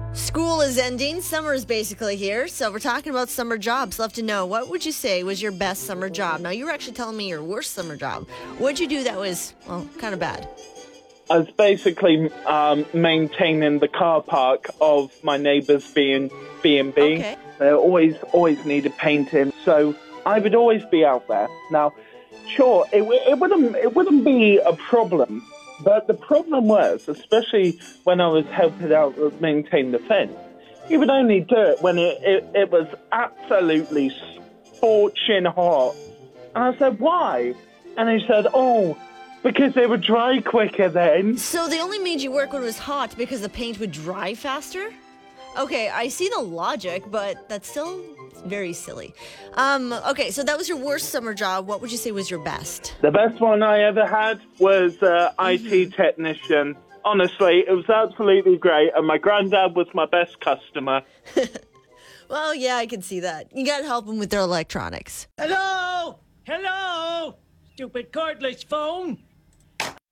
School is ending. Summer is basically here. So we're talking about summer jobs. Love to know, what would you say was your best summer job? Now, you were actually telling me your worst summer job. What'd you do that was, well, kind of bad? I was basically maintaining the car park of my neighbour's B&B. Okay. They always needed painting, so I would always be out there. Now, sure, it wouldn't be a problem, but the problem was, especially when I was helping out maintain the fence, you would only do it when it was absolutely scorching hot. And I said, why? And he said, because they would dry quicker then. So they only made you work when it was hot because the paint would dry faster? Okay, I see the logic, but that's still very silly. Okay, so that was your worst summer job. What would you say was your best? The best one I ever had was IT technician. Honestly, it was absolutely great, and my granddad was my best customer. Well, yeah, I can see that. You gotta help them with their electronics. Hello! Hello! Stupid cordless phone!